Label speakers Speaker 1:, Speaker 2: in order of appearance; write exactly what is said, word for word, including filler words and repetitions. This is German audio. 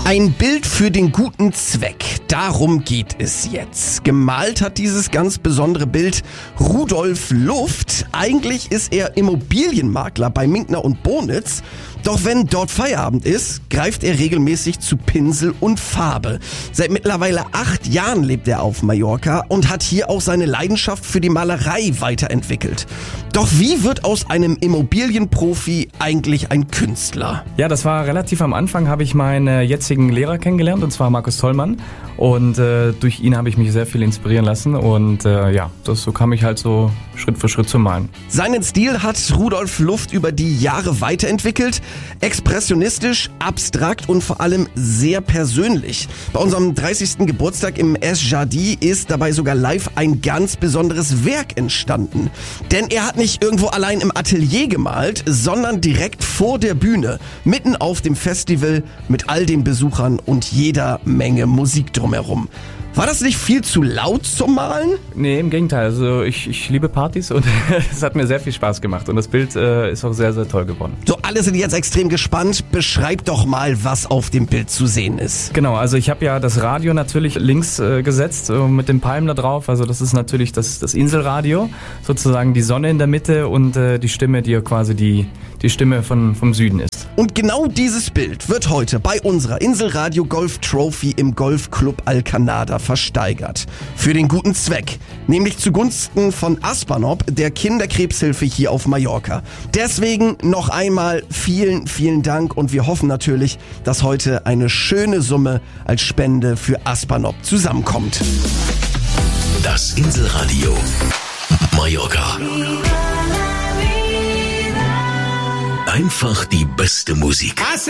Speaker 1: Ein Bild für den guten Zweck, darum geht es jetzt. Gemalt hat dieses ganz besondere Bild Rudolf Luft. Eigentlich ist er Immobilienmakler bei Minkner und Bonitz. Doch wenn dort Feierabend ist, greift er regelmäßig zu Pinsel und Farbe. Seit mittlerweile acht Jahren lebt er auf Mallorca und hat hier auch seine Leidenschaft für die Malerei weiterentwickelt. Doch wie wird aus einem Immobilienprofi eigentlich ein Künstler?
Speaker 2: Ja, das war relativ am Anfang, habe ich meinen jetzigen Lehrer kennengelernt, und zwar Markus Tollmann. Und äh, durch ihn habe ich mich sehr viel inspirieren lassen und äh, ja, das, so kam ich halt so Schritt für Schritt zum Malen.
Speaker 1: Seinen Stil hat Rudolf Luft über die Jahre weiterentwickelt. Expressionistisch, abstrakt und vor allem sehr persönlich. Bei unserem dreißigsten Geburtstag im Es Jardim ist dabei sogar live ein ganz besonderes Werk entstanden. Denn er hat nicht irgendwo allein im Atelier gemalt, sondern direkt vor der Bühne, mitten auf dem Festival mit all den Besuchern und jeder Menge Musik drumherum. War das nicht viel zu laut zum Malen?
Speaker 2: Nee, im Gegenteil. Also ich, ich liebe Partys und es hat mir sehr viel Spaß gemacht. Und das Bild äh, ist auch sehr, sehr toll geworden.
Speaker 1: So, alle sind jetzt extrem gespannt. Beschreib doch mal, was auf dem Bild zu sehen ist.
Speaker 2: Genau, also ich habe ja das Radio natürlich links äh, gesetzt, äh, mit dem Palm da drauf. Also das ist natürlich das, das Inselradio, sozusagen die Sonne in der Mitte und äh, die Stimme, die ja quasi die, die Stimme von, vom Süden ist.
Speaker 1: Und genau dieses Bild wird heute bei unserer Inselradio Golf Trophy im Golfclub Alcanada versteigert. Für den guten Zweck, nämlich zugunsten von Aspanop, der Kinderkrebshilfe hier auf Mallorca. Deswegen noch einmal vielen, vielen Dank und wir hoffen natürlich, dass heute eine schöne Summe als Spende für Aspanop zusammenkommt.
Speaker 3: Das Inselradio Mallorca. Einfach die beste Musik.